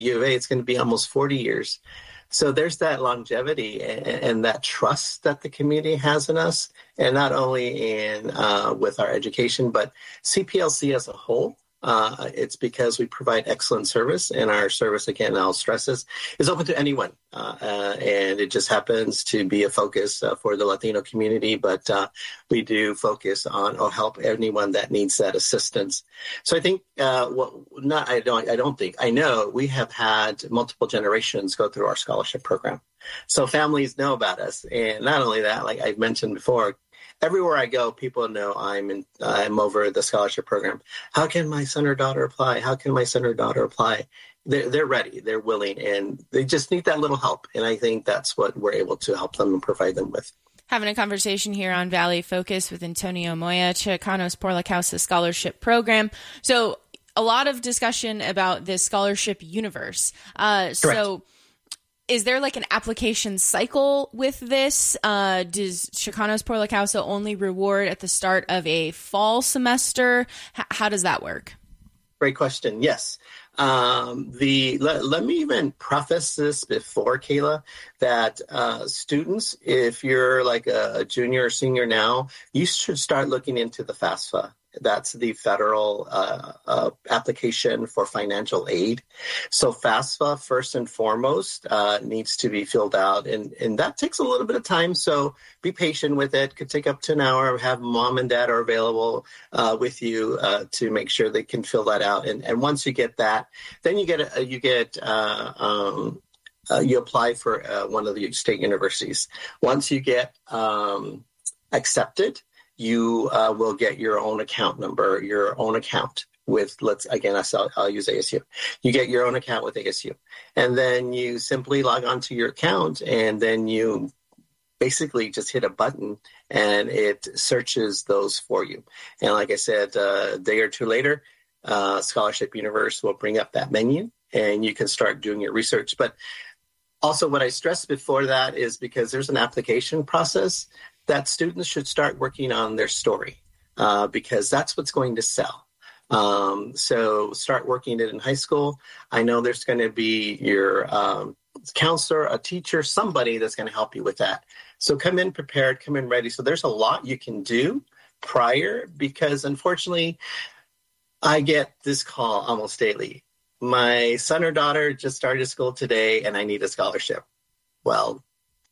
U of A, it's going to be almost 40 years. So there's that longevity and that trust that the community has in us, and not only in with our education, but CPLC as a whole. It's because we provide excellent service, and our service, again, I'll stress this, is open to anyone. And it just happens to be a focus for the Latino community, but we do focus on or help anyone that needs that assistance. So I think, I know we have had multiple generations go through our scholarship program. So families know about us. And not only that, like I've mentioned before, everywhere I go, people know I'm over the scholarship program. How can my son or daughter apply? How can my son or daughter apply? They're ready, they're willing, and they just need that little help. And I think that's what we're able to help them and provide them with. Having a conversation here on Valley Focus with Antonio Moya, Chicanos por la Causa Scholarship Program. So a lot of discussion about this scholarship universe. So is there like an application cycle with this? Does Chicanos por la Causa only reward at the start of a fall semester? How does that work? Great question. Yes. Let me even preface this before, Kayla, that students, if you're like a junior or senior now, you should start looking into the FAFSA. That's the federal application for financial aid. So FAFSA, first and foremost, needs to be filled out. And that takes a little bit of time. So be patient with it. Could take up to an hour. Have mom and dad are available with you to make sure they can fill that out. And once you get that, then you apply for one of the state universities. Once you get accepted, you will get your own account number, your own account with, I'll use ASU. You get your own account with ASU. And then you simply log on to your account, and then you basically just hit a button, and it searches those for you. And like I said, a day or two later, Scholarship Universe will bring up that menu, and you can start doing your research. But also what I stressed before that is because there's an application process, that students should start working on their story because that's what's going to sell. So start working it in high school. I know there's going to be your counselor, a teacher, somebody that's going to help you with that. So come in prepared, come in ready. So there's a lot you can do prior because unfortunately, I get this call almost daily. My son or daughter just started school today and I need a scholarship. Well,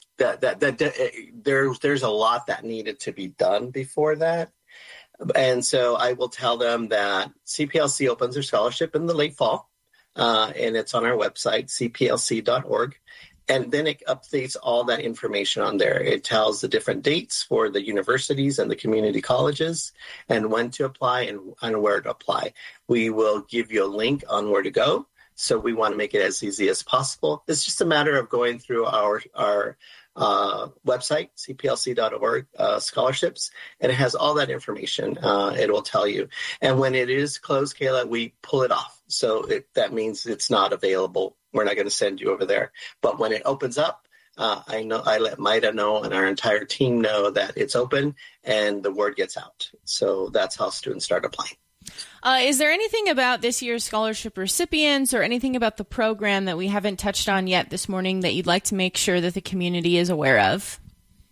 there's a lot that needed to be done before that. And so I will tell them that CPLC opens their scholarship in the late fall, and it's on our website, cplc.org. And then it updates all that information on there. It tells the different dates for the universities and the community colleges and when to apply and where to apply. We will give you a link on where to go. So we want to make it as easy as possible. It's just a matter of going through our website, cplc.org, scholarships, and it has all that information. It will tell you. And when it is closed, Kayla, we pull it off. So that means it's not available. We're not going to send you over there. But when it opens up, I let Maida know and our entire team know that it's open and the word gets out. So that's how students start applying. Is there anything about this year's scholarship recipients or anything about the program that we haven't touched on yet this morning that you'd like to make sure that the community is aware of?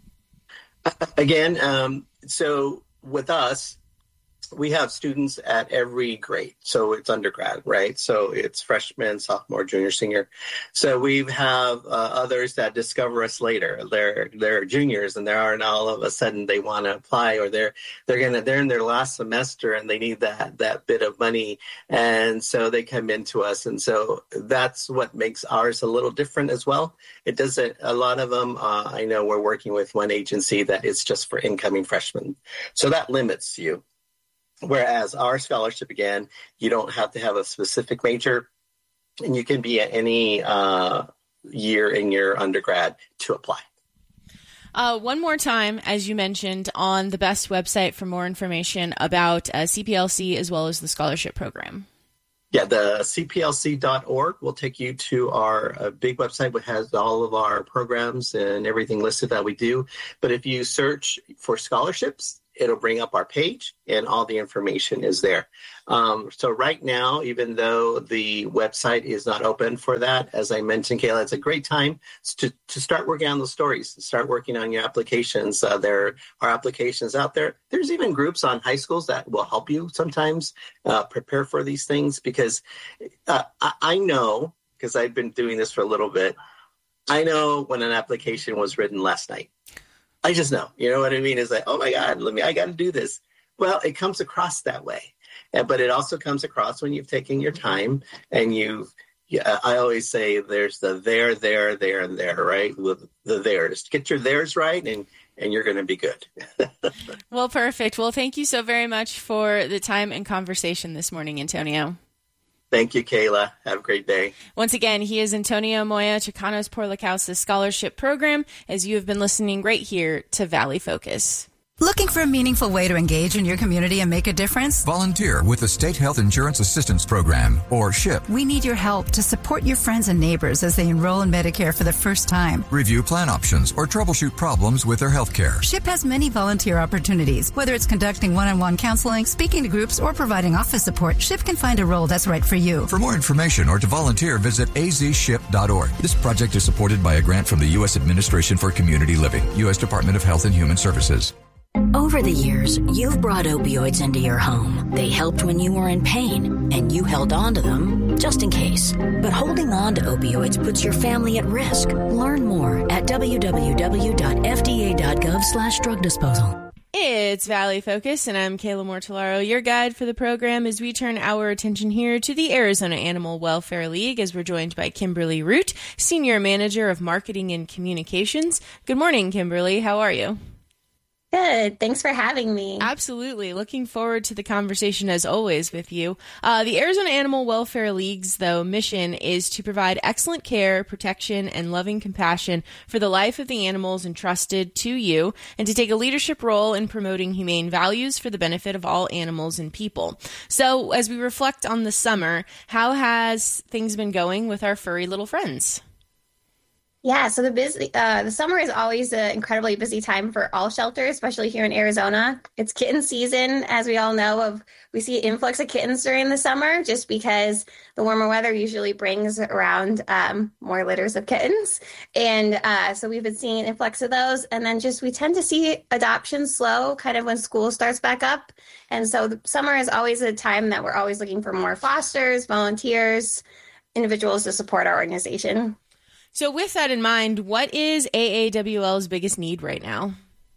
Again, so with us, we have students at every grade. So it's undergrad, right? So it's freshman, sophomore, junior, senior. So we have others that discover us later. They're juniors and all of a sudden they want to apply, or they're in their last semester and they need that bit of money. And so they come into us. And so that's what makes ours a little different as well. A lot of them, I know we're working with one agency that is just for incoming freshmen. So that limits you. Whereas our scholarship, again, you don't have to have a specific major, and you can be at any year in your undergrad to apply. One more time, as you mentioned, on the BEST website for more information about CPLC as well as the scholarship program. Yeah, the cplc.org will take you to our big website, which has all of our programs and everything listed that we do. But if you search for scholarships, it'll bring up our page and all the information is there. So right now, even though the website is not open for that, as I mentioned, Kayla, it's a great time to start working on those stories, to start working on your applications. There are applications out there. There's even groups on high schools that will help you sometimes prepare for these things, because I know, because I've been doing this for a little bit, I know when an application was written last night. I just know, you know what I mean? It's like, oh my God, I got to do this. Well, it comes across that way. But it also comes across when you've taken your time and I always say there's the there, and there, right? With the theirs. Get your theirs right and you're going to be good. Well, perfect. Well, thank you so very much for the time and conversation this morning, Antonio. Thank you, Kayla. Have a great day. Once again, he is Antonio Moya, Chicanos Por La Causa Scholarship Program, as you have been listening right here to Valley Focus. Looking for a meaningful way to engage in your community and make a difference? Volunteer with the State Health Insurance Assistance Program, or SHIP. We need your help to support your friends and neighbors as they enroll in Medicare for the first time. Review plan options or troubleshoot problems with their health care. SHIP has many volunteer opportunities. Whether it's conducting one-on-one counseling, speaking to groups, or providing office support, SHIP can find a role that's right for you. For more information or to volunteer, visit azship.org. This project is supported by a grant from the U.S. Administration for Community Living, U.S. Department of Health and Human Services. Over the years, you've brought opioids into your home. They helped when you were in pain, and you held on to them just in case. But holding on to opioids puts your family at risk. Learn more at www.fda.gov/drug disposal. It's Valley Focus, and I'm Kayla Mortellaro, your guide for the program as we turn our attention here to the Arizona Animal Welfare League, as we're joined by Kimberly Root, Senior Manager of Marketing and Communications. Good morning, Kimberly. How are you? Good. Thanks for having me. Absolutely. Looking forward to the conversation as always with you. The Arizona Animal Welfare League's, mission is to provide excellent care, protection, and loving compassion for the life of the animals entrusted to you, and to take a leadership role in promoting humane values for the benefit of all animals and people. So as we reflect on the summer, how has things been going with our furry little friends? Yeah, so the summer is always an incredibly busy time for all shelters, especially here in Arizona. It's kitten season, as we all know. We see an influx of kittens during the summer just because the warmer weather usually brings around more litters of kittens. And so we've been seeing an influx of those. And then we tend to see adoption slow kind of when school starts back up. And so the summer is always a time that we're always looking for more fosters, volunteers, individuals to support our organization. So with that in mind, what is AAWL's biggest need right now?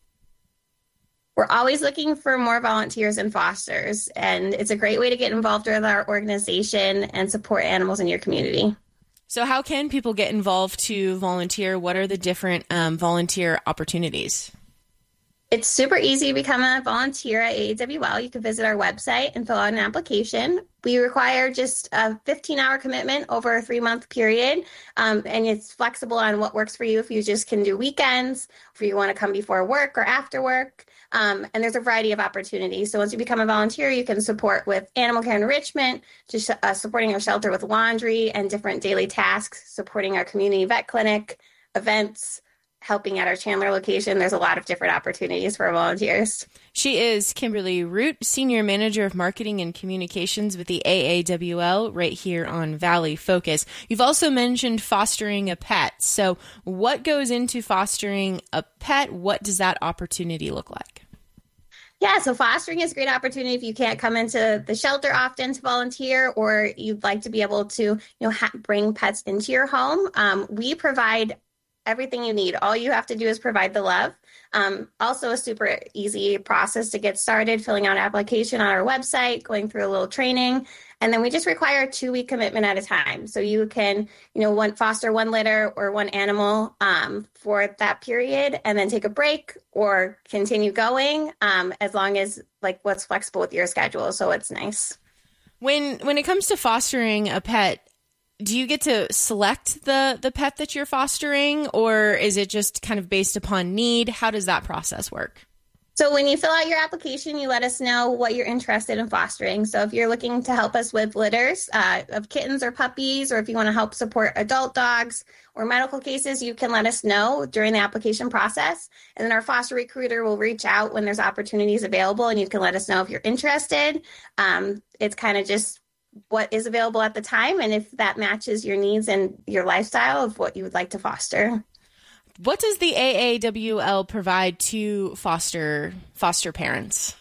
We're always looking for more volunteers and fosters, and it's a great way to get involved with our organization and support animals in your community. So how can people get involved to volunteer? What are the different volunteer opportunities? It's super easy to become a volunteer at AAWL. You can visit our website and fill out an application. We require just a 15-hour commitment over a 3-month period, and it's flexible on what works for you. If you just can do weekends, if you want to come before work or after work, and there's a variety of opportunities. So once you become a volunteer, you can support with animal care enrichment, just supporting our shelter with laundry and different daily tasks, supporting our community vet clinic, events, helping at our Chandler location. There's a lot of different opportunities for volunteers. She is Kimberly Root, Senior Manager of Marketing and Communications with the AAWL right here on Valley Focus. You've also mentioned fostering a pet. So what goes into fostering a pet? What does that opportunity look like? Yeah, so fostering is a great opportunity if you can't come into the shelter often to volunteer, or you'd like to be able to, bring pets into your home. We provide everything you need. All you have to do is provide the love. Also a super easy process to get started, filling out an application on our website, going through a little training. And then we just require a 2-week commitment at a time. So you can, foster one litter or one animal for that period, and then take a break or continue going as long as what's flexible with your schedule. So it's nice. When it comes to fostering a pet, do you get to select the pet that you're fostering, or is it just kind of based upon need? How does that process work? So when you fill out your application, you let us know what you're interested in fostering. So if you're looking to help us with litters of kittens or puppies, or if you want to help support adult dogs or medical cases, you can let us know during the application process. And then our foster recruiter will reach out when there's opportunities available, and you can let us know if you're interested. It's kind of just what is available at the time, and if that matches your needs and your lifestyle of what you would like to foster. What does the AAWL provide to foster parents?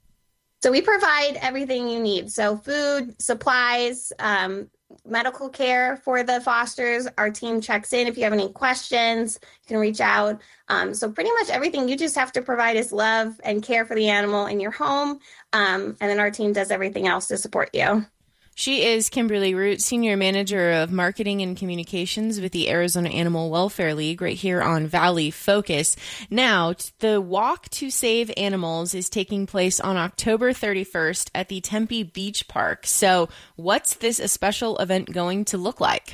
So we provide everything you need. So food, supplies, medical care for the fosters. Our team checks in. If you have any questions, you can reach out. So pretty much everything. You just have to provide is love and care for the animal in your home. And then our team does everything else to support you. She is Kimberly Root, Senior Manager of Marketing and Communications with the Arizona Animal Welfare League right here on Valley Focus. Now, the Walk to Save Animals is taking place on October 31st at the Tempe Beach Park. So what's this special event going to look like?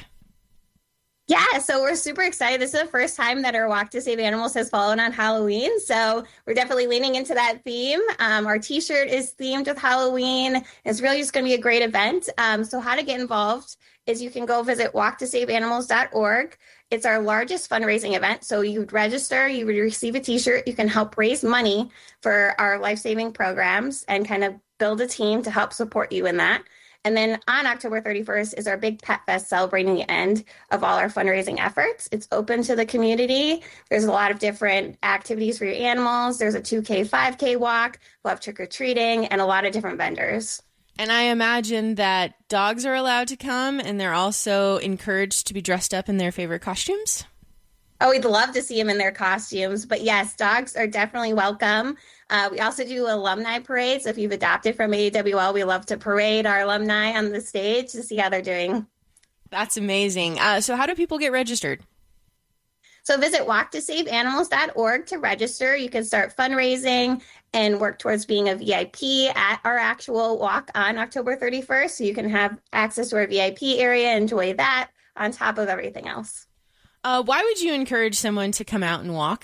Yeah, so we're super excited. This is the first time that our Walk to Save Animals has fallen on Halloween, so we're definitely leaning into that theme. Our T-shirt is themed with Halloween. It's really just going to be a great event. So how to get involved is you can go visit walktosaveanimals.org. It's our largest fundraising event, so you would register, you would receive a T-shirt, you can help raise money for our life-saving programs and kind of build a team to help support you in that. And then on October 31st is our big Pet Fest celebrating the end of all our fundraising efforts. It's open to the community. There's a lot of different activities for your animals. There's a 2K, 5K walk. We'll have trick-or-treating and a lot of different vendors. And I imagine that dogs are allowed to come, and they're also encouraged to be dressed up in their favorite costumes? Oh, we'd love to see them in their costumes. But yes, dogs are definitely welcome. We also do alumni parades. So if you've adopted from AAWL, we love to parade our alumni on the stage to see how they're doing. That's amazing. So how do people get registered? So visit walktosaveanimals.org to register. You can start fundraising and work towards being a VIP at our actual walk on October 31st. So you can have access to our VIP area, enjoy that on top of everything else. Why would you encourage someone to come out and walk?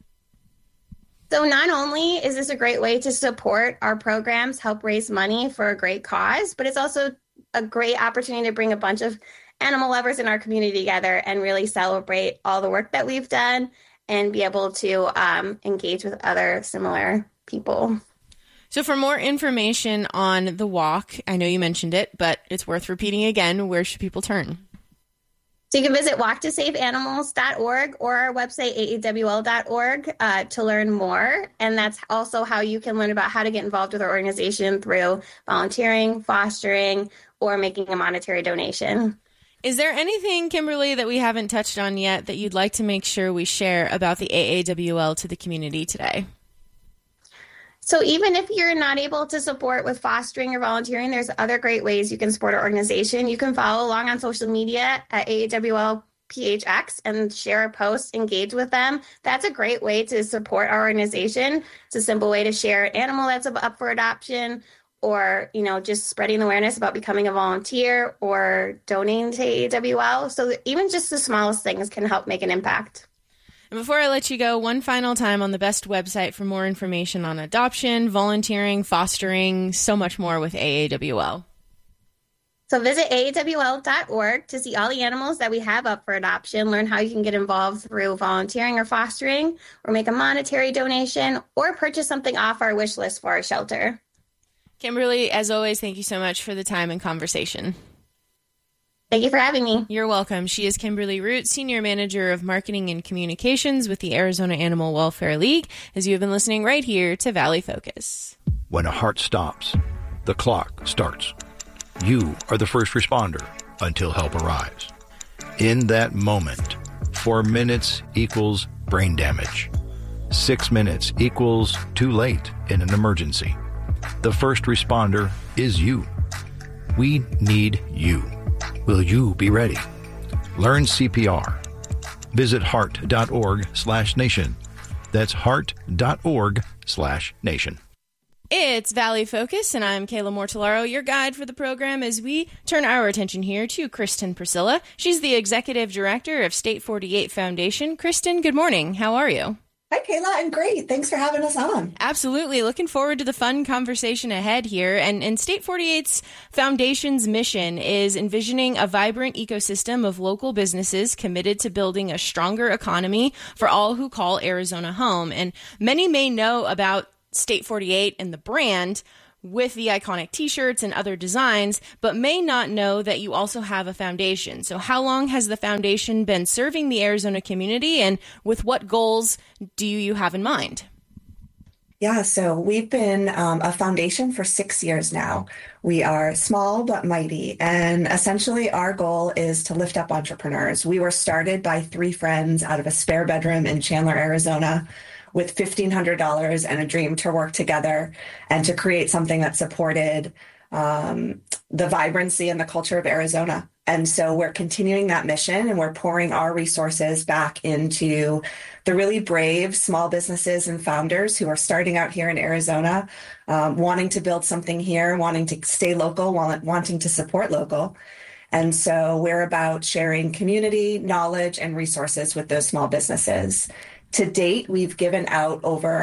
So not only is this a great way to support our programs, help raise money for a great cause, but it's also a great opportunity to bring a bunch of animal lovers in our community together and really celebrate all the work that we've done and be able to engage with other similar people. So for more information on the walk, I know you mentioned it, but it's worth repeating again. Where should people turn? So you can visit walktosaveanimals.org or our website, aawl.org, to learn more. And that's also how you can learn about how to get involved with our organization through volunteering, fostering, or making a monetary donation. Is there anything, Kimberly, that we haven't touched on yet that you'd like to make sure we share about the AAWL to the community today? So even if you're not able to support with fostering or volunteering, there's other great ways you can support our organization. You can follow along on social media at AAWL PHX and share a post, engage with them. That's a great way to support our organization. It's a simple way to share an animal that's up for adoption, or, just spreading awareness about becoming a volunteer or donating to AAWL. So even just the smallest things can help make an impact. And before I let you go, one final time on the best website for more information on adoption, volunteering, fostering, so much more with AAWL. So visit aawl.org to see all the animals that we have up for adoption, learn how you can get involved through volunteering or fostering, or make a monetary donation, or purchase something off our wish list for our shelter. Kimberly, as always, thank you so much for the time and conversation. Thank you for having me. You're welcome. She is Kimberly Root, Senior Manager of Marketing and Communications with the Arizona Animal Welfare League, as you have been listening right here to Valley Focus. When a heart stops, the clock starts. You are the first responder until help arrives. In that moment, 4 minutes equals brain damage. 6 minutes equals too late in an emergency. The first responder is you. We need you. Will you be ready? Learn CPR. Visit heart.org/nation. That's heart.org/nation. It's Valley Focus, and I'm Kayla Mortellaro, your guide for the program as we turn our attention here to Kristen Priscilla. She's the Executive Director of State 48 Foundation. Kristen, good morning. How are you? Hi, Kayla. I'm great. Thanks for having us on. Absolutely. Looking forward to the fun conversation ahead here. And State 48's Foundation's mission is envisioning a vibrant ecosystem of local businesses committed to building a stronger economy for all who call Arizona home. And many may know about State 48 and the brand with the iconic t-shirts and other designs, but may not know that you also have a foundation. So how long has the foundation been serving the Arizona community, and with what goals do you have in mind? Yeah, so we've been a foundation for 6 years now. We are small but mighty, and essentially our goal is to lift up entrepreneurs. We were started by 3 friends out of a spare bedroom in Chandler, Arizona, with $1,500 and a dream to work together and to create something that supported the vibrancy and the culture of Arizona. And so we're continuing that mission, and we're pouring our resources back into the really brave small businesses and founders who are starting out here in Arizona, wanting to build something here, wanting to stay local, wanting to support local. And so we're about sharing community, knowledge, and resources with those small businesses. To date, we've given out over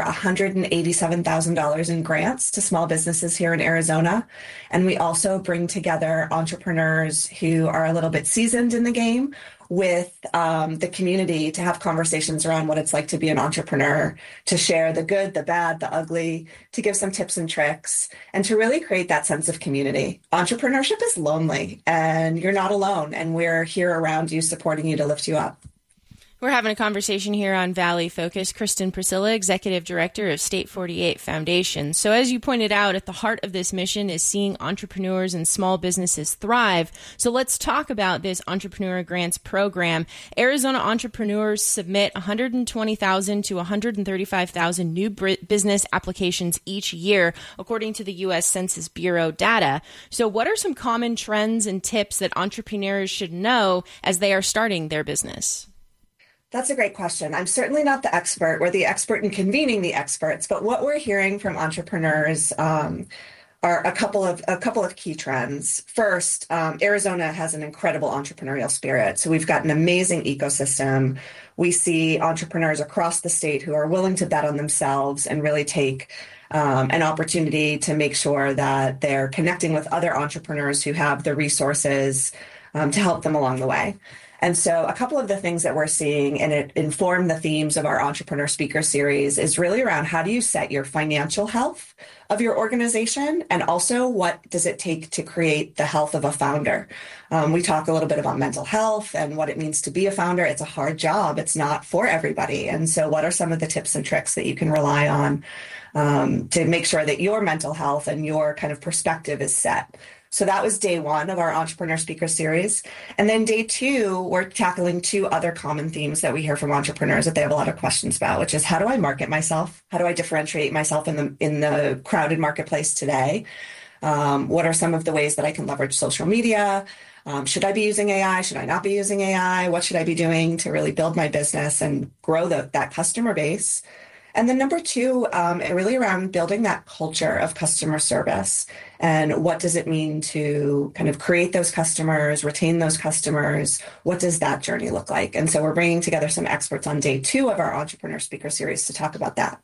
$187,000 in grants to small businesses here in Arizona. And we also bring together entrepreneurs who are a little bit seasoned in the game with the community to have conversations around what it's like to be an entrepreneur, to share the good, the bad, the ugly, to give some tips and tricks, and to really create that sense of community. Entrepreneurship is lonely, and you're not alone. And we're here around you, supporting you to lift you up. We're having a conversation here on Valley Focus. Kristen Priscilla, Executive Director of State 48 Foundation. So as you pointed out, at the heart of this mission is seeing entrepreneurs and small businesses thrive. So let's talk about this Entrepreneur Grants program. Arizona entrepreneurs submit 120,000 to 135,000 new business applications each year, according to the U.S. Census Bureau data. So what are some common trends and tips that entrepreneurs should know as they are starting their business? That's a great question. I'm certainly not the expert. We're the expert in convening the experts, but what we're hearing from entrepreneurs are a couple of key trends. First, Arizona has an incredible entrepreneurial spirit. So we've got an amazing ecosystem. We see entrepreneurs across the state who are willing to bet on themselves and really take an opportunity to make sure that they're connecting with other entrepreneurs who have the resources to help them along the way. And so a couple of the things that we're seeing, and it informed the themes of our Entrepreneur Speaker Series, is really around how do you set your financial health of your organization, and also what does it take to create the health of a founder. We talk a little bit about mental health and what it means to be a founder. It's a hard job. It's not for everybody. And so what are some of the tips and tricks that you can rely on to make sure that your mental health and your kind of perspective is set? So that was day 1 of our Entrepreneur Speaker Series. And then day 2, we're tackling 2 other common themes that we hear from entrepreneurs that they have a lot of questions about, which is how do I market myself? How do I differentiate myself in the crowded marketplace today? What are some of the ways that I can leverage social media? Should I be using AI? Should I not be using AI? What should I be doing to really build my business and grow that customer base? And then number 2, really around building that culture of customer service, and what does it mean to kind of create those customers, retain those customers? What does that journey look like? And so we're bringing together some experts on day 2 of our Entrepreneur Speaker Series to talk about that.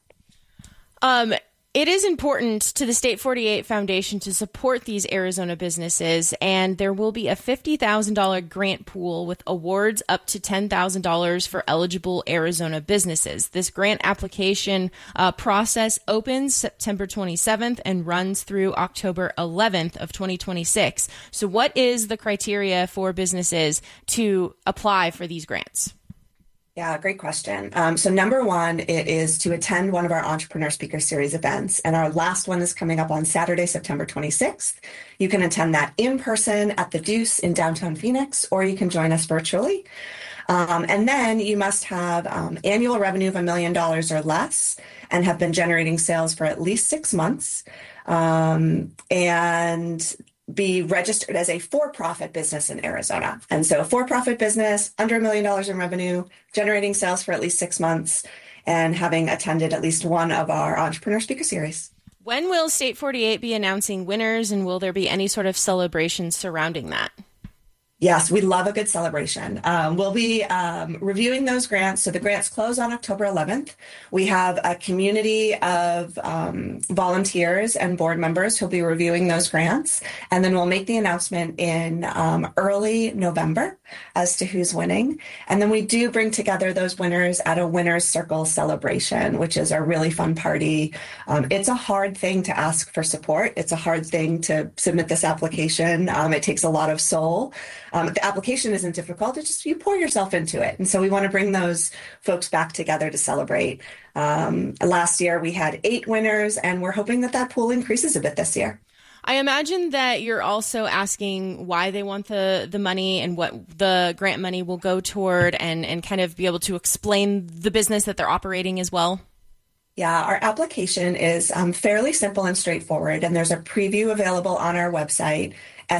It is important to the State 48 Foundation to support these Arizona businesses, and there will be a $50,000 grant pool with awards up to $10,000 for eligible Arizona businesses. This grant application process opens September 27th and runs through October 11th of 2026. So what is the criteria for businesses to apply for these grants? Yeah, great question. So number 1, it is to attend one of our Entrepreneur Speaker Series events. And our last one is coming up on Saturday, September 26th. You can attend that in person at the Deuce in downtown Phoenix, or you can join us virtually. And then you must have annual revenue of $1 million or less and have been generating sales for at least 6 months. And be registered as a for-profit business in Arizona. And so a for-profit business, under $1 million in revenue, generating sales for at least 6 months, and having attended at least one of our Entrepreneur Speaker Series. When will State 48 be announcing winners, and will there be any sort of celebration surrounding that? Yes, we love a good celebration. We'll be reviewing those grants. So the grants close on October 11th. We have a community of volunteers and board members who'll be reviewing those grants. And then we'll make the announcement in early November as to who's winning. And then we do bring together those winners at a Winner's Circle celebration, which is a really fun party. It's a hard thing to ask for support. It's a hard thing to submit this application. It takes a lot of soul. The application isn't difficult. It's just you pour yourself into it. And so we want to bring those folks back together to celebrate. Last year, we had 8 winners, and we're hoping that pool increases a bit this year. I imagine that you're also asking why they want the money and what the grant money will go toward, and kind of be able to explain the business that they're operating as well. Yeah, our application is fairly simple and straightforward, and there's a preview available on our website,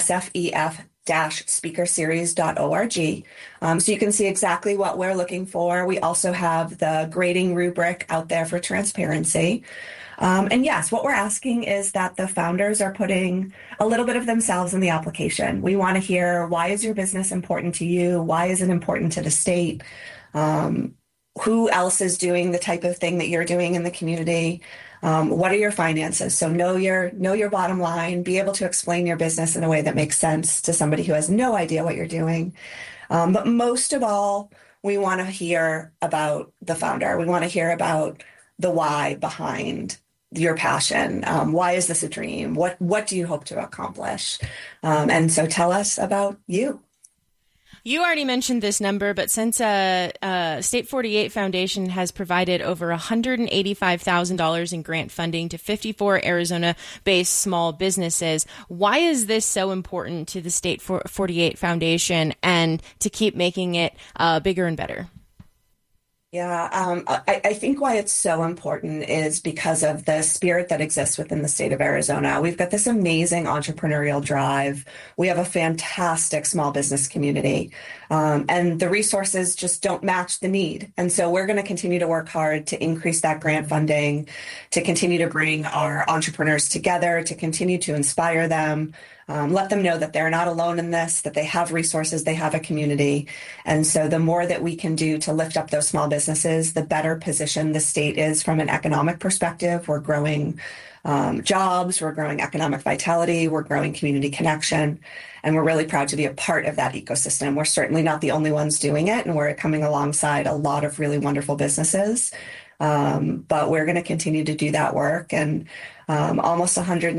sfef-speakerseries.org. So you can see exactly what we're looking for. We also have the grading rubric out there for transparency. And yes, what we're asking is that the founders are putting a little bit of themselves in the application. We want to hear, why is your business important to you? Why is it important to the state? Who else is doing the type of thing that you're doing in the community? What are your finances? So know your bottom line, be able to explain your business in a way that makes sense to somebody who has no idea what you're doing. But most of all, we want to hear about the founder. We want to hear about the why behind your passion. Why is this a dream? What do you hope to accomplish? And so tell us about you. You already mentioned this number, but since State 48 Foundation has provided over $185,000 in grant funding to 54 Arizona-based small businesses, why is this so important to the State 48 Foundation and to keep making it bigger and better? Yeah, I think why it's so important is because of the spirit that exists within the state of Arizona. We've got this amazing entrepreneurial drive. We have a fantastic small business community, and the resources just don't match the need. And so we're going to continue to work hard to increase that grant funding, to continue to bring our entrepreneurs together, to continue to inspire them. Let them know that they're not alone in this, that they have resources, they have a community. And so the more that we can do to lift up those small businesses, the better position the state is from an economic perspective. We're growing jobs, we're growing economic vitality, we're growing community connection, and we're really proud to be a part of that ecosystem. We're certainly not the only ones doing it, and we're coming alongside a lot of really wonderful businesses. But we're going to continue to do that work. And almost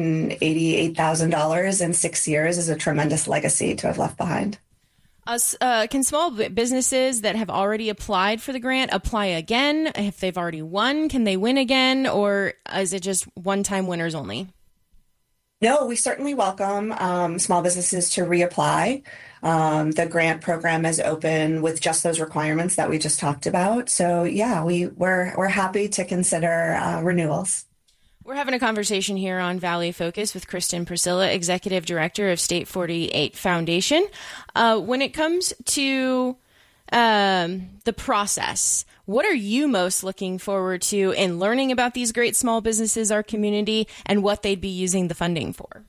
$188,000 in 6 years is a tremendous legacy to have left behind. Can small businesses that have already applied for the grant apply again? If they've already won, can they win again? Or is it just one-time winners only? No, we certainly welcome small businesses to reapply. The grant program is open with just those requirements that we just talked about. So yeah, we're happy to consider renewals. We're having a conversation here on Valley Focus with Kristen Priscilla, Executive Director of State 48 Foundation. When it comes to the process, what are you most looking forward to in learning about these great small businesses, our community, and what they'd be using the funding for?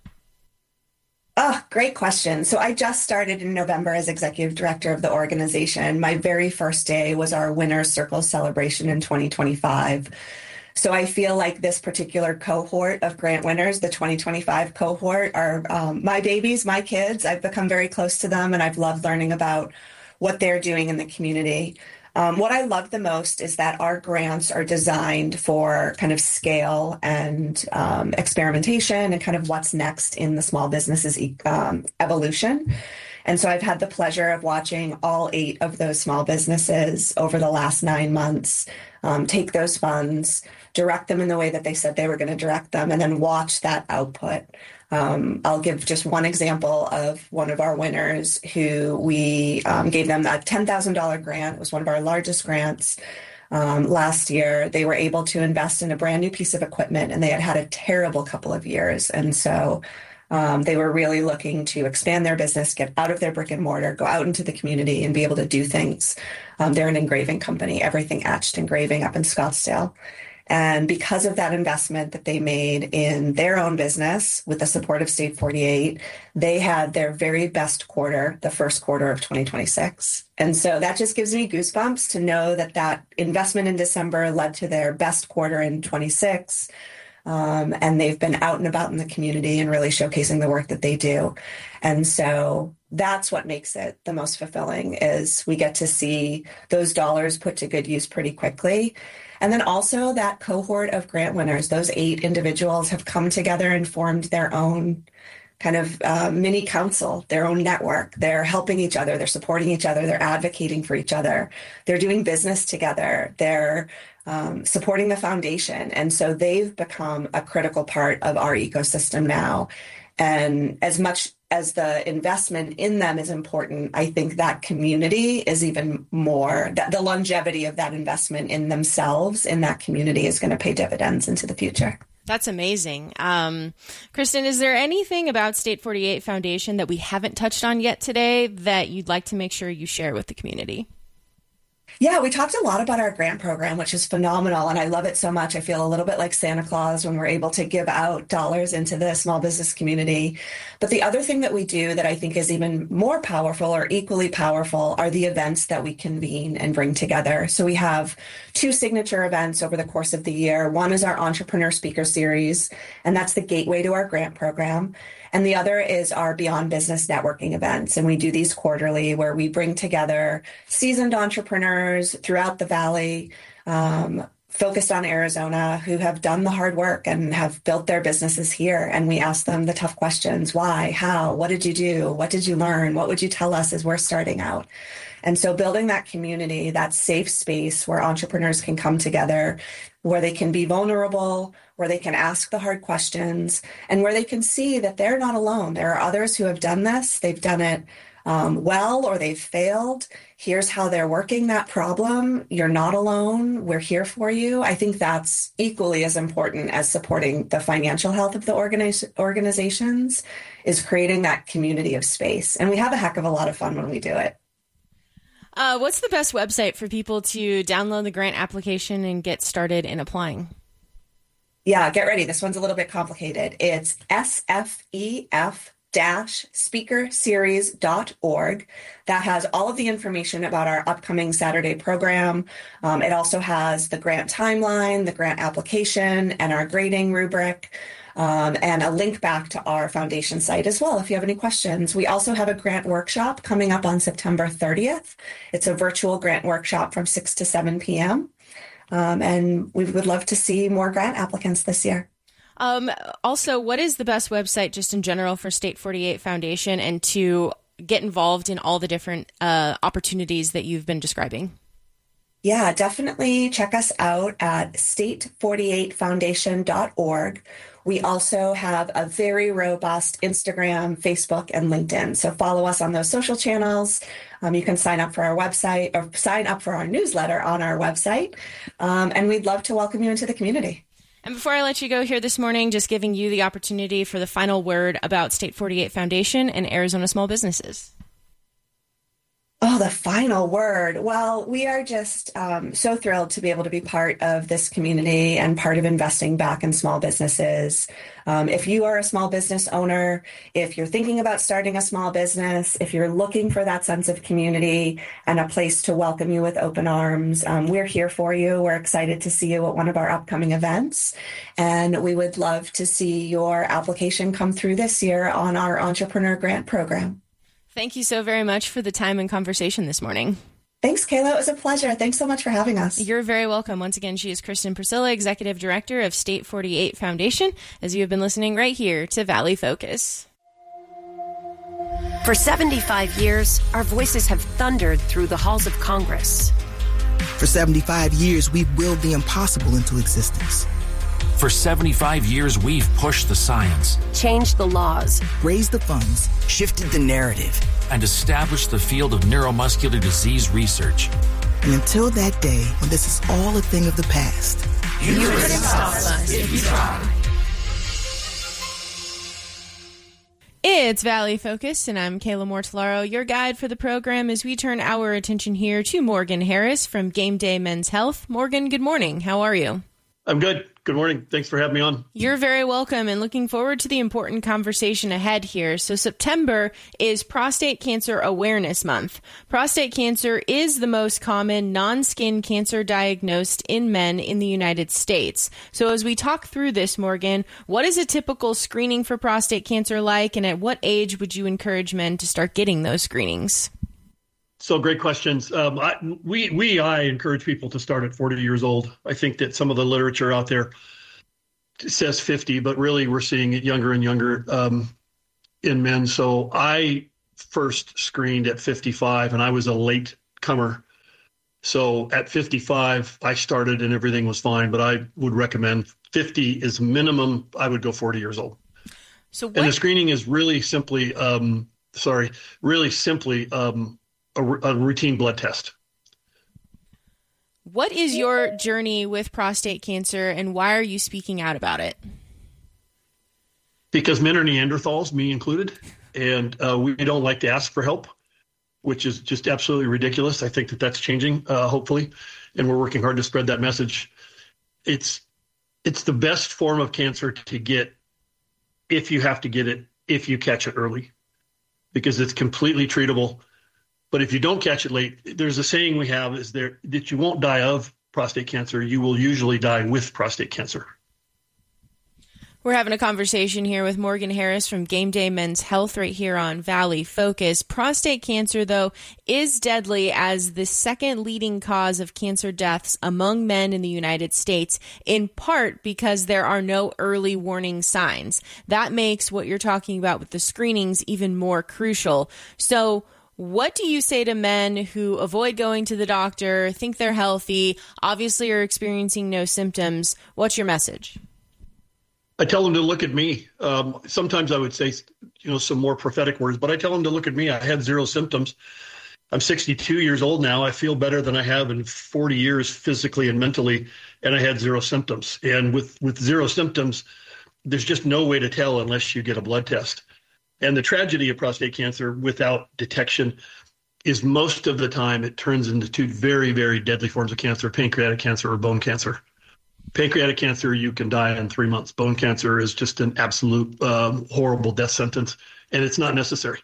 Oh, great question. So I just started in November as Executive Director of the organization. My very first day was our Winner's Circle celebration in 2025. So I feel like this particular cohort of grant winners, the 2025 cohort, are my babies, my kids. I've become very close to them, and I've loved learning about what they're doing in the community. What I love the most is that our grants are designed for kind of scale and experimentation and kind of what's next in the small businesses evolution. And so I've had the pleasure of watching all 8 of those small businesses over the last 9 months take those funds, direct them in the way that they said they were going to direct them, and then watch that output. I'll give just one example of one of our winners who we gave them a $10,000 grant. It was one of our largest grants last year. They were able to invest in a brand new piece of equipment, and they had a terrible couple of years. And so they were really looking to expand their business, get out of their brick and mortar, go out into the community and be able to do things. They're an engraving company, everything etched engraving up in Scottsdale. And because of that investment that they made in their own business with the support of State 48, they had their very best quarter, the first quarter of 2026. And so that just gives me goosebumps to know that that investment in December led to their best quarter in 26. And they've been out and about in the community and really showcasing the work that they do. And so that's what makes it the most fulfilling, is we get to see those dollars put to good use pretty quickly. And then also that cohort of grant winners, those 8 individuals have come together and formed their own kind of mini council, their own network. They're helping each other. They're supporting each other. They're advocating for each other. They're doing business together. They're supporting the foundation. And so they've become a critical part of our ecosystem now. And as much as the investment in them is important, I think that community is even more, that the longevity of that investment in themselves, in that community, is going to pay dividends into the future. That's amazing. Kristen, is there anything about State 48 Foundation that we haven't touched on yet today that you'd like to make sure you share with the community? Yeah, we talked a lot about our grant program, which is phenomenal, and I love it so much. I feel a little bit like Santa Claus when we're able to give out dollars into the small business community. But the other thing that we do that I think is even more powerful or equally powerful are the events that we convene and bring together. So we have 2 signature events over the course of the year. One is our Entrepreneur Speaker Series, and that's the gateway to our grant program. And the other is our Beyond Business networking events. And we do these quarterly, where we bring together seasoned entrepreneurs throughout the Valley, focused on Arizona, who have done the hard work and have built their businesses here. And we ask them the tough questions: why, how, what did you do? What did you learn? What would you tell us as we're starting out? And so building that community, that safe space where entrepreneurs can come together, where they can be vulnerable, where they can ask the hard questions, and where they can see that they're not alone. There are others who have done this. They've done it well, or they've failed. Here's how they're working that problem. You're not alone. We're here for you. I think that's equally as important as supporting the financial health of the organizations, is creating that community of space. And we have a heck of a lot of fun when we do it. What's the best website for people to download the grant application and get started in applying? Yeah, get ready. This one's a little bit complicated. It's sfef-speakerseries.org. That has all of the information about our upcoming Saturday program. It also has the grant timeline, the grant application, and our grading rubric. And a link back to our foundation site as well if you have any questions. We also have a grant workshop coming up on September 30th. It's a virtual grant workshop from 6 to 7 p.m. And we would love to see more grant applicants this year. Also, what is the best website just in general for State 48 Foundation and to get involved in all the different opportunities that you've been describing? Yeah, definitely check us out at state48foundation.org. We also have a very robust Instagram, Facebook, and LinkedIn. So follow us on those social channels. You can sign up for our website or sign up for our newsletter on our website. And we'd love to welcome you into the community. And before I let you go here this morning, just giving you the opportunity for the final word about State 48 Foundation and Arizona small businesses. Oh, the final word. Well, we are just so thrilled to be able to be part of this community and part of investing back in small businesses. If you are a small business owner, if you're thinking about starting a small business, if you're looking for that sense of community and a place to welcome you with open arms, we're here for you. We're excited to see you at one of our upcoming events. And we would love to see your application come through this year on our Entrepreneur Grant Program. Thank you so very much for the time and conversation this morning. Thanks, Kayla. It was a pleasure. Thanks so much for having us. You're very welcome. Once again, she is Kristen Priscilla, Executive Director of State 48 Foundation, as you have been listening right here to Valley Focus. For 75 years, our voices have thundered through the halls of Congress. For 75 years, we've willed the impossible into existence. For 75 years, we've pushed the science, changed the laws, raised the funds, shifted the narrative, and established the field of neuromuscular disease research. And until that day when this is all a thing of the past, you couldn't stop us if you tried. It's Valley Focus, and I'm Kayla Mortellaro, your guide for the program as we turn our attention here to Morgan Harris from Game Day Men's Health. Morgan, good morning. How are you? I'm good. Good morning. Thanks for having me on. You're very welcome, and looking forward to the important conversation ahead here. So September is Prostate Cancer Awareness Month. Prostate cancer is the most common non-skin cancer diagnosed in men in the United States. So as we talk through this, Morgan, what is a typical screening for prostate cancer like, and at what age would you encourage men to start getting those screenings? So great questions. I encourage people to start at 40 years old. I think that some of the literature out there says 50, but really we're seeing it younger and younger in men. So I first screened at 55, and I was a late comer. So at 55, I started and everything was fine, but I would recommend 50 is minimum. I would go 40 years old. And the screening is really simply, a routine blood test. What is your journey with prostate cancer, and why are you speaking out about it? Because men are Neanderthals, me included, and we don't like to ask for help, which is just absolutely ridiculous. I think that that's changing, hopefully, and we're working hard to spread that message. It's the best form of cancer to get if you have to get it, if you catch it early, because it's completely treatable. But if you don't catch it late, there's a saying we have is there that you won't die of prostate cancer. You will usually die with prostate cancer. We're having a conversation here with Morgan Harris from Game Day Men's Health right here on Valley Focus. Prostate cancer, though, is deadly as the second leading cause of cancer deaths among men in the United States, in part because there are no early warning signs. That makes what you're talking about with the screenings even more crucial. So what do you say to men who avoid going to the doctor, think they're healthy, obviously are experiencing no symptoms? What's your message? I tell them to look at me. Sometimes I would say, some more prophetic words, but I tell them to look at me. I had zero symptoms. I'm 62 years old now. I feel better than I have in 40 years physically and mentally, and I had zero symptoms. And with zero symptoms, there's just no way to tell unless you get a blood test. And the tragedy of prostate cancer without detection is most of the time it turns into two very, very deadly forms of cancer, pancreatic cancer or bone cancer. Pancreatic cancer, you can die in 3 months. Bone cancer is just an absolute horrible death sentence, and it's not necessary.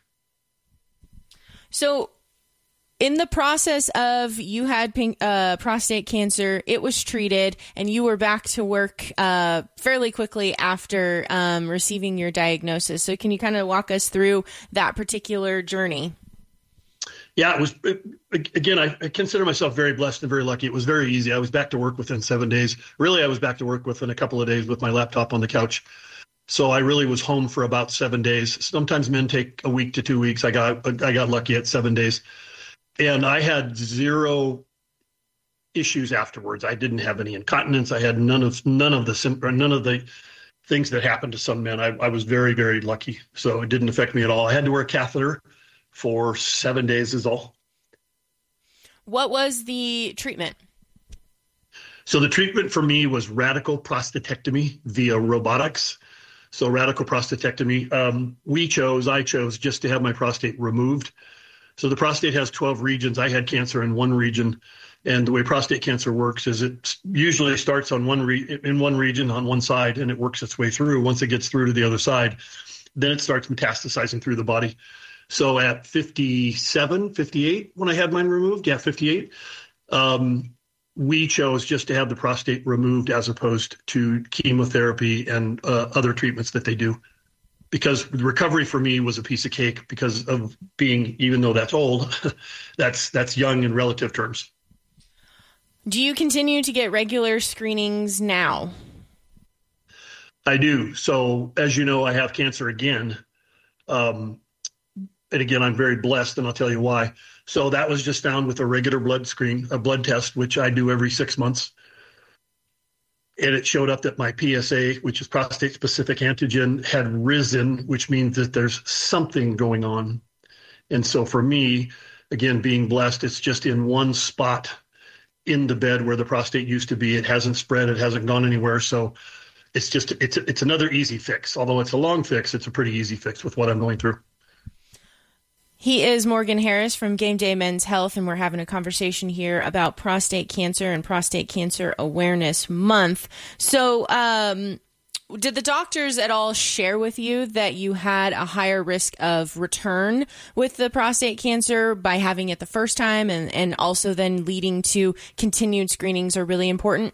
So in the process of you had prostate cancer, it was treated, and you were back to work fairly quickly after receiving your diagnosis. So can you kind of walk us through that particular journey? Yeah, again, I consider myself very blessed and very lucky. It was very easy. I was back to work within 7 days. Really, I was back to work within a couple of days with my laptop on the couch. So I really was home for about 7 days. Sometimes men take a week to 2 weeks. I got lucky at 7 days. And I had zero issues afterwards. I didn't have any incontinence. I had none of the things that happen to some men. I was very, very lucky. So it didn't affect me at all. I had to wear a catheter for 7 days is all. What was the treatment? So the treatment for me was radical prostatectomy via robotics. So radical prostatectomy. I chose just to have my prostate removed. So the prostate has 12 regions. I had cancer in one region. And the way prostate cancer works is it usually starts on in one region on one side, and it works its way through. Once it gets through to the other side, then it starts metastasizing through the body. So at 57, 58, when I had mine removed, 58, we chose just to have the prostate removed as opposed to chemotherapy and other treatments that they do. Because the recovery for me was a piece of cake because of being, even though that's old, that's young in relative terms. Do you continue to get regular screenings now? I do. So as you know, I have cancer again. And again, I'm very blessed, and I'll tell you why. So that was just found with a regular a blood test, which I do every 6 months. And it showed up that my PSA, which is prostate-specific antigen, had risen, which means that there's something going on. And so for me, again, being blessed, it's just in one spot in the bed where the prostate used to be. It hasn't spread. It hasn't gone anywhere. So it's another easy fix. Although it's a long fix, it's a pretty easy fix with what I'm going through. He is Morgan Harris from Game Day Men's Health, and we're having a conversation here about prostate cancer and Prostate Cancer Awareness Month. So, did the doctors at all share with you that you had a higher risk of return with the prostate cancer by having it the first time, and also then leading to continued screenings are really important?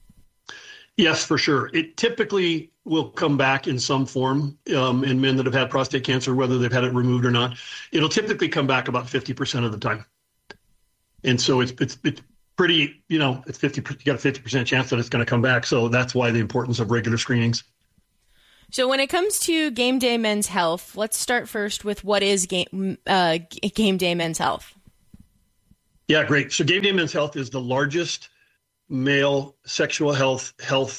Yes, for sure. It typically will come back in some form in men that have had prostate cancer, whether they've had it removed or not. It'll typically come back about 50% of the time. And so it's pretty, it's 50, you got a 50% chance that it's going to come back. So that's why the importance of regular screenings. So when it comes to Game Day Men's Health, let's start first with what is Game Day Men's Health? Yeah, great. So Game Day Men's Health is the largest male sexual health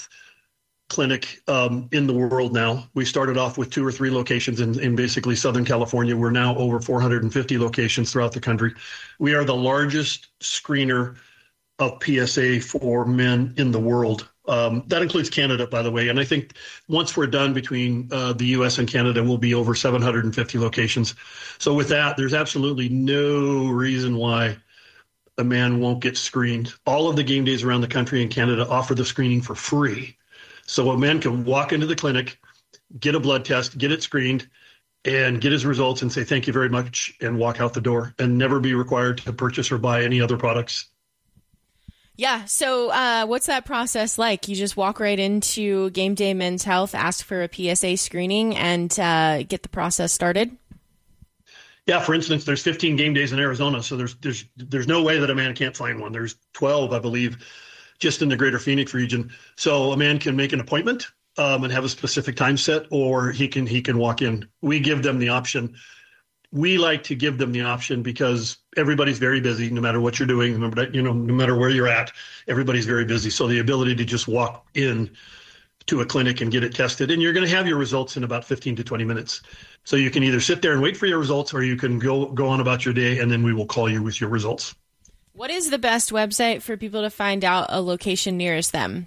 clinic in the world now. We started off with 2 or 3 locations in basically Southern California. We're now over 450 locations throughout the country. We are the largest screener of PSA for men in the world. That includes Canada, by the way. And I think once we're done between the U.S. and Canada, we'll be over 750 locations. So with that, there's absolutely no reason why a man won't get screened. All of the game days around the country in Canada offer the screening for free. So a man can walk into the clinic, get a blood test, get it screened, and get his results and say, thank you very much, and walk out the door and never be required to purchase or buy any other products. Yeah. So what's that process like? You just walk right into Game Day Men's Health, ask for a PSA screening, and get the process started? Yeah, for instance, there's 15 game days in Arizona, so there's no way that a man can't find one. There's 12, I believe, just in the greater Phoenix region. So a man can make an appointment and have a specific time set, or he can walk in. We give them the option. We like to give them the option because everybody's very busy, no matter what you're doing, no matter where you're at, everybody's very busy. So the ability to just walk in to a clinic and get it tested, and you're going to have your results in about 15 to 20 minutes. So you can either sit there and wait for your results, or you can go on about your day, and then we will call you with your results. What is the best website for people to find out a location nearest them?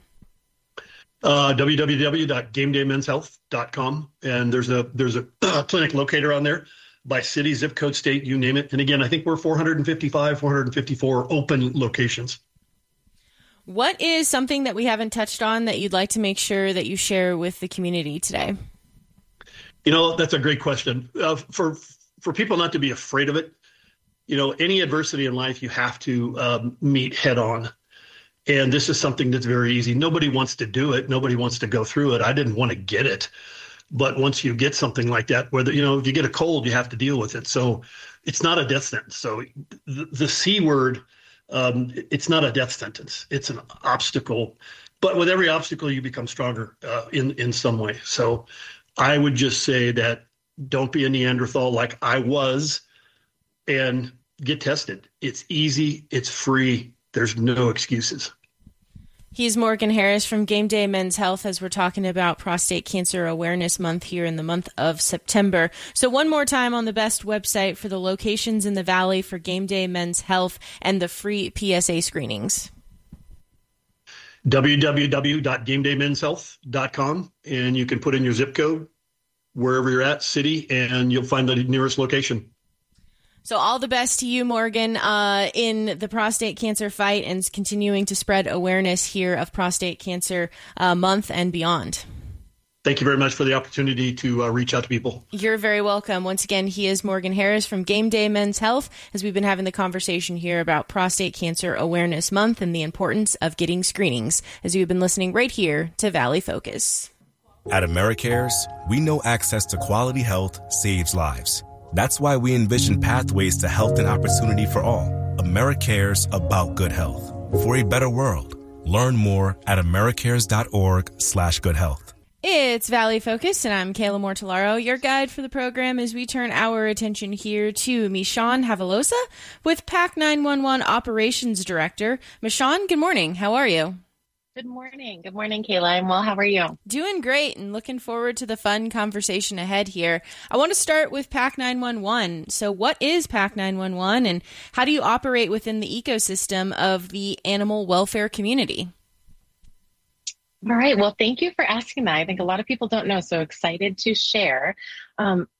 www.gamedaymenshealth.com, and there's a clinic locator on there by city, zip code, state, you name it. And again, I think we're 454 open locations. What is something that we haven't touched on that you'd like to make sure that you share with the community today? That's a great question. For people not to be afraid of it, any adversity in life you have to meet head on. And this is something that's very easy. Nobody wants to do it. Nobody wants to go through it. I didn't want to get it. But once you get something like that, whether, if you get a cold, you have to deal with it. So it's not a death sentence. So the C word, it's not a death sentence. It's an obstacle. But with every obstacle, you become stronger in some way. So I would just say that don't be a Neanderthal like I was, and get tested. It's easy. It's free. There's no excuses. He's Morgan Harris from Game Day Men's Health as we're talking about Prostate Cancer Awareness Month here in the month of September. So one more time on the best website for the locations in the Valley for Game Day Men's Health and the free PSA screenings. www.gamedaymenshealth.com, and you can put in your zip code, wherever you're at, city, and you'll find the nearest location. So all the best to you, Morgan, in the prostate cancer fight and continuing to spread awareness here of Prostate Cancer Month and beyond. Thank you very much for the opportunity to reach out to people. You're very welcome. Once again, he is Morgan Harris from Game Day Men's Health, as we've been having the conversation here about Prostate Cancer Awareness Month and the importance of getting screenings, as you've been listening right here to Valley Focus. At AmeriCares, we know access to quality health saves lives. That's why we envision pathways to health and opportunity for all. AmeriCares, about good health. For a better world. Learn more at americares.org/goodhealth. It's Valley Focus, and I'm Kayla Mortellaro, your guide for the program as we turn our attention here to Michonne Havalosa with PAC 911 Operations Director. Michonne, good morning. How are you? Good morning. Good morning, Kayla. I'm well. How are you? Doing great and looking forward to the fun conversation ahead here. I want to start with PAC 911. So what is PAC 911 and how do you operate within the ecosystem of the animal welfare community? All right. Well, thank you for asking that. I think a lot of people don't know, so excited to share.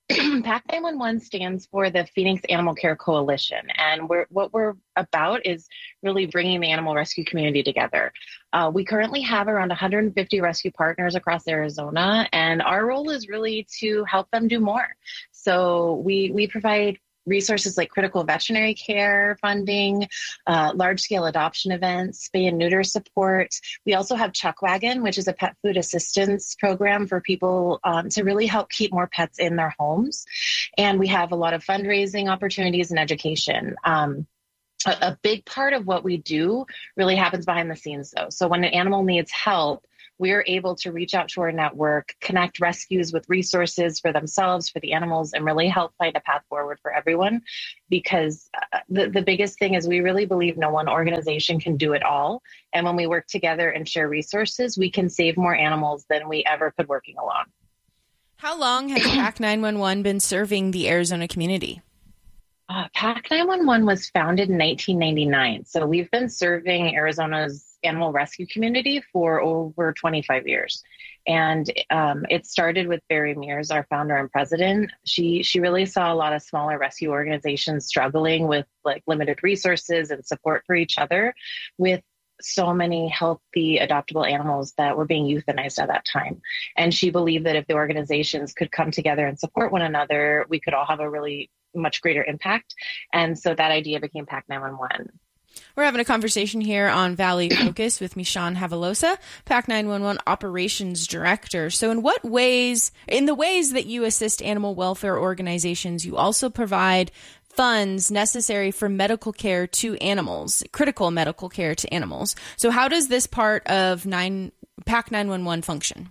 PAC 911 stands for the Phoenix Animal Care Coalition, and what we're about is really bringing the animal rescue community together. We currently have around 150 rescue partners across Arizona, and our role is really to help them do more. So we provide resources like critical veterinary care funding, large-scale adoption events, spay and neuter support. We also have Chuck Wagon, which is a pet food assistance program for people to really help keep more pets in their homes. And we have a lot of fundraising opportunities and education. A big part of what we do really happens behind the scenes, though. So when an animal needs help, we're able to reach out to our network, connect rescues with resources for themselves, for the animals, and really help find a path forward for everyone. Because the biggest thing is we really believe no one organization can do it all. And when we work together and share resources, we can save more animals than we ever could working alone. How long has PAC 911 been serving the Arizona community? PAC 911 was founded in 1999. So we've been serving Arizona's animal rescue community for over 25 years. And it started with Barry Mears, our founder and president. She really saw a lot of smaller rescue organizations struggling with like limited resources and support for each other, with so many healthy adoptable animals that were being euthanized at that time. And she believed that if the organizations could come together and support one another, we could all have a really much greater impact. And so that idea became PAC 911. We're having a conversation here on Valley Focus with Michonne Havalosa, PAC 911 Operations Director. So in the ways that you assist animal welfare organizations, you also provide funds necessary for medical care to animals, critical medical care to animals. So how does this part of PAC 911 function?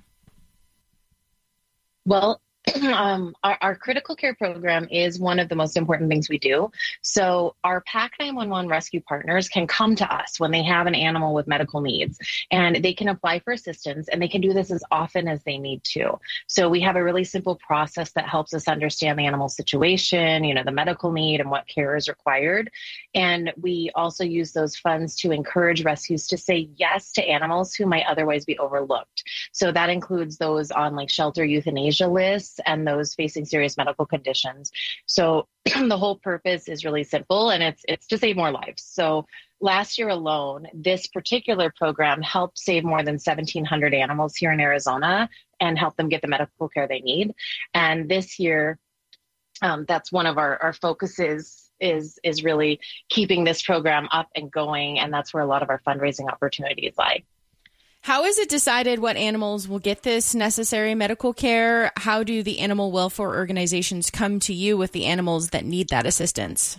Well, our critical care program is one of the most important things we do. So our PAC 911 rescue partners can come to us when they have an animal with medical needs, and they can apply for assistance, and they can do this as often as they need to. So we have a really simple process that helps us understand the animal situation, the medical need and what care is required. And we also use those funds to encourage rescues to say yes to animals who might otherwise be overlooked. So that includes those on like shelter euthanasia lists and those facing serious medical conditions. So the whole purpose is really simple, and it's to save more lives. So last year alone, this particular program helped save more than 1,700 animals here in Arizona and help them get the medical care they need. And this year, that's one of our focuses is really keeping this program up and going, and that's where a lot of our fundraising opportunities lie. How is it decided what animals will get this necessary medical care? How do the animal welfare organizations come to you with the animals that need that assistance?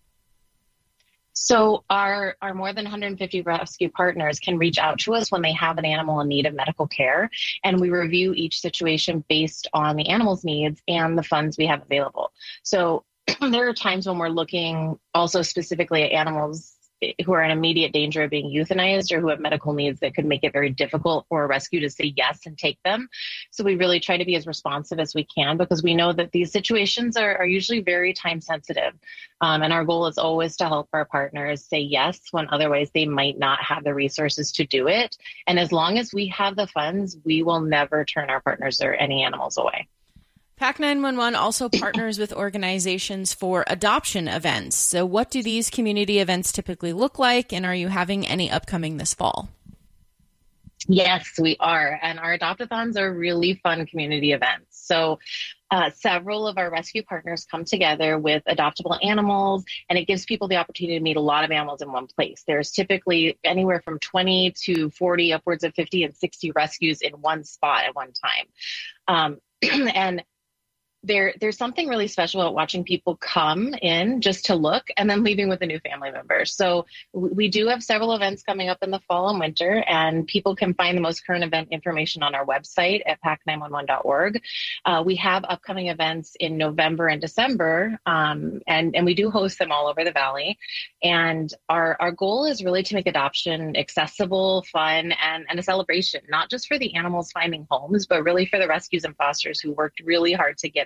So our more than 150 rescue partners can reach out to us when they have an animal in need of medical care, and we review each situation based on the animal's needs and the funds we have available. So there are times when we're looking also specifically at animals who are in immediate danger of being euthanized or who have medical needs that could make it very difficult for a rescue to say yes and take them. So we really try to be as responsive as we can, because we know that these situations are usually very time sensitive. And our goal is always to help our partners say yes when otherwise they might not have the resources to do it. And as long as we have the funds, we will never turn our partners or any animals away. PAC 911 also partners with organizations for adoption events. So what do these community events typically look like, and are you having any upcoming this fall? Yes, we are. And our adopt-a-thons are really fun community events. So several of our rescue partners come together with adoptable animals, and it gives people the opportunity to meet a lot of animals in one place. There's typically anywhere from 20 to 40, upwards of 50 and 60 rescues in one spot at one time. And there's something really special about watching people come in just to look and then leaving with a new family member. So we do have several events coming up in the fall and winter, and people can find the most current event information on our website at pac911.org. We have upcoming events in November and December, and we do host them all over the Valley. And our goal is really to make adoption accessible, fun, and a celebration, not just for the animals finding homes, but really for the rescues and fosters who worked really hard to get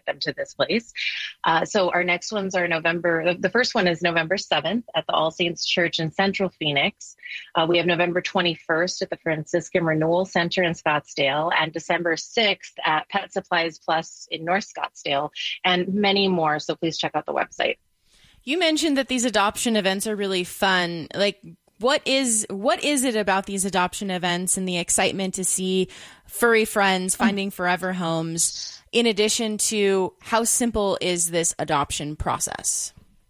get them to this place. So our next ones are the first one is November 7th at the All Saints Church in Central Phoenix. We have November 21st at the Franciscan Renewal Center in Scottsdale, and December 6th at Pet Supplies Plus in North Scottsdale, and many more. So please check out the website. You mentioned that these adoption events are really fun. Like, what is it about these adoption events and the excitement to see furry friends finding forever homes, in addition to how simple is this adoption process?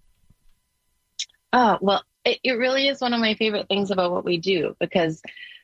Well, it really is one of my favorite things about what we do, because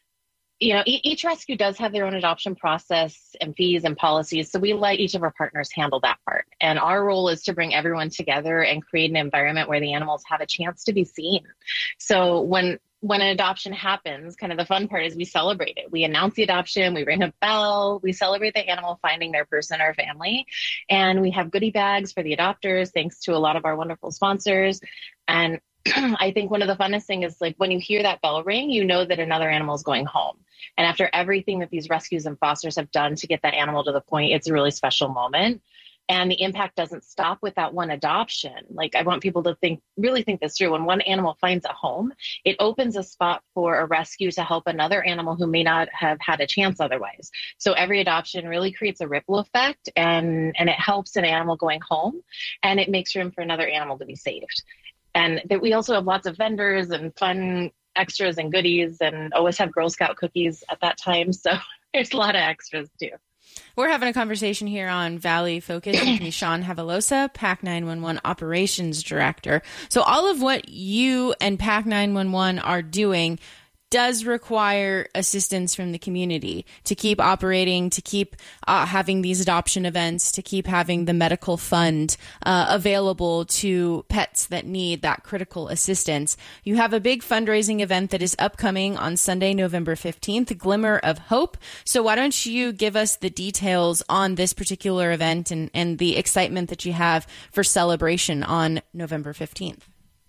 each rescue does have their own adoption process and fees and policies. So we let each of our partners handle that part. And our role is to bring everyone together and create an environment where the animals have a chance to be seen. So when an adoption happens, kind of the fun part is we celebrate it. We announce the adoption, we ring a bell, we celebrate the animal finding their person or family. And we have goodie bags for the adopters, thanks to a lot of our wonderful sponsors. And I think one of the funnest things is, like, when you hear that bell ring, you know that another animal is going home. And after everything that these rescues and fosters have done to get that animal to the point, it's a really special moment. And the impact doesn't stop with that one adoption. Like, I want people to really think this through. When one animal finds a home, it opens a spot for a rescue to help another animal who may not have had a chance otherwise. So every adoption really creates a ripple effect, and it helps an animal going home, and it makes room for another animal to be saved. And that we also have lots of vendors and fun extras and goodies, and always have Girl Scout cookies at that time. So there's a lot of extras too. We're having a conversation here on Valley Focus with Michonne Havalosa, PAC 911 Operations Director. So all of what you and PAC 911 are doing does require assistance from the community to keep operating, to keep having these adoption events, to keep having the medical fund available to pets that need that critical assistance. You have a big fundraising event that is upcoming on Sunday, November 15th, Glimmer of Hope. So why don't you give us the details on this particular event and the excitement that you have for celebration on November 15th?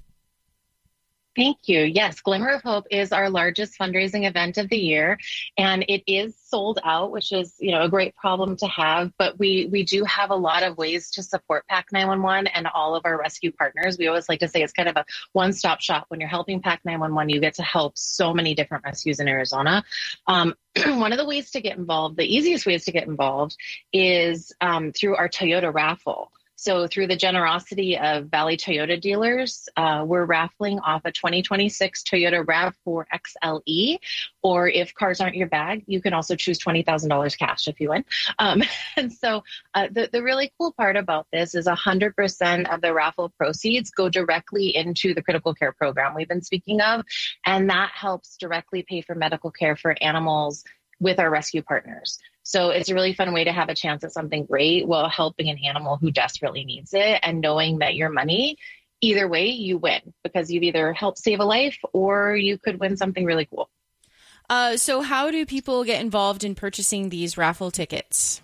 Thank you. Yes, Glimmer of Hope is our largest fundraising event of the year, and it is sold out, which is, a great problem to have. But we do have a lot of ways to support PAC 911 and all of our rescue partners. We always like to say it's kind of a one-stop shop. When you're helping PAC 911, you get to help so many different rescues in Arizona. One of the ways to get involved, the easiest ways to get involved, is through our Toyota raffle. So through the generosity of Valley Toyota dealers, we're raffling off a 2026 Toyota RAV4 XLE, or if cars aren't your bag, you can also choose $20,000 cash if you win. And so the really cool part about this is 100% of the raffle proceeds go directly into the critical care program we've been speaking of, and that helps directly pay for medical care for animals with our rescue partners. So it's a really fun way to have a chance at something great while helping an animal who desperately needs it, and knowing that your money, either way, you win, because you've either helped save a life or you could win something really cool. So how do people get involved in purchasing these raffle tickets?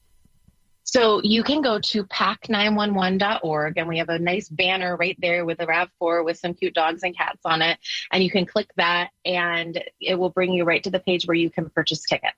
So you can go to pac911.org, and we have a nice banner right there with a RAV4 with some cute dogs and cats on it. And you can click that, and it will bring you right to the page where you can purchase tickets.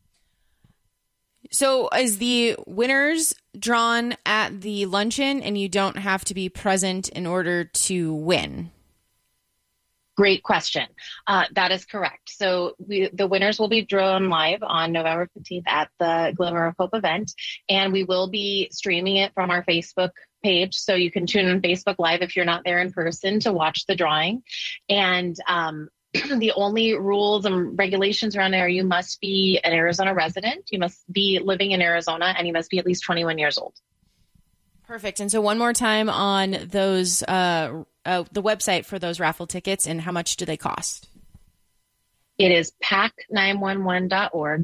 So is the winners drawn at the luncheon, and you don't have to be present in order to win? Great question. That is correct. So the winners will be drawn live on November 15th at the Glimmer of Hope event, and we will be streaming it from our Facebook page. So you can tune in Facebook Live if you're not there in person to watch the drawing. And the only rules and regulations around there, you must be an Arizona resident, you must be living in Arizona, and you must be at least 21 years old. Perfect. And so one more time on those, the website for those raffle tickets, and how much do they cost? It is pac911.org,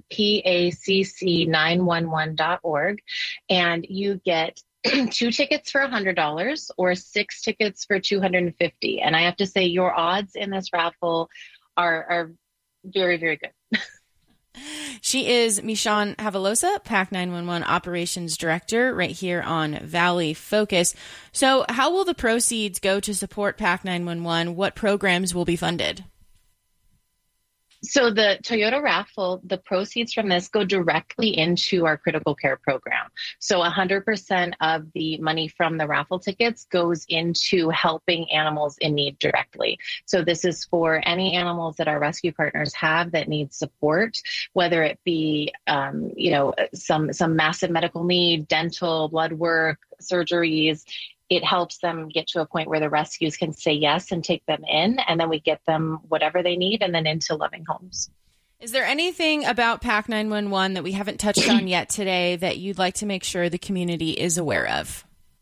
PACC911.org, and you get 2 tickets for $100 or 6 tickets for $250. And I have to say, your odds in this raffle are very, very good. She is Michonne Havalosa, PAC 911 Operations Director, right here on Valley Focus. So how will the proceeds go to support PAC 911? What programs will be funded? So the Toyota raffle, the proceeds from this go directly into our critical care program. So 100% of the money from the raffle tickets goes into helping animals in need directly. So this is for any animals that our rescue partners have that need support, whether it be, some massive medical need, dental, blood work, surgeries. It helps them get to a point where the rescues can say yes and take them in, and then we get them whatever they need and then into loving homes. Is there anything about PAC 911 that we haven't touched on yet today that you'd like to make sure the community is aware of?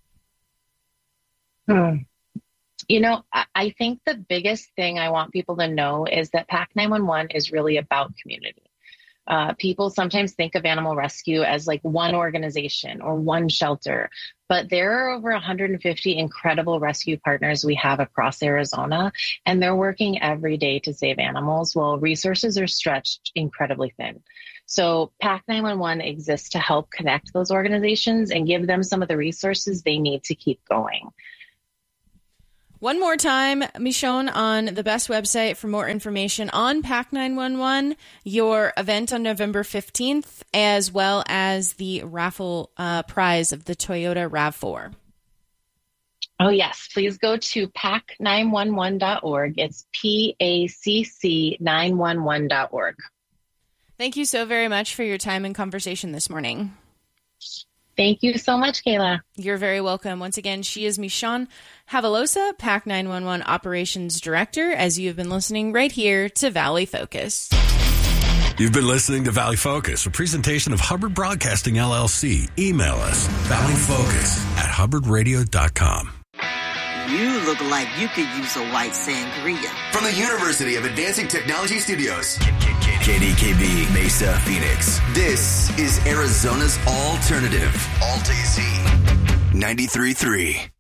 I think the biggest thing I want people to know is that PAC 911 is really about community. People sometimes think of animal rescue as like one organization or one shelter, but there are over 150 incredible rescue partners we have across Arizona, and they're working every day to save animals while resources are stretched incredibly thin. So PAC 911 exists to help connect those organizations and give them some of the resources they need to keep going. One more time, Michonne, on the best website for more information on PAC 911, your event on November 15th, as well as the raffle prize of the Toyota RAV4. Oh, yes. Please go to pac911.org. It's PACC911.org. Thank you so very much for your time and conversation this morning. Thank you so much, Kayla. You're very welcome. Once again, she is Michonne Havalosa, PAC 911 Operations Director, as you have been listening right here to Valley Focus. You've been listening to Valley Focus, a presentation of Hubbard Broadcasting, LLC. Email us, valleyfocus@hubbardradio.com. You look like you could use a white sangria. From the University of Advancing Technology Studios. KDKB Mesa, Phoenix. This is Arizona's alternative. Alt AZ 93.3.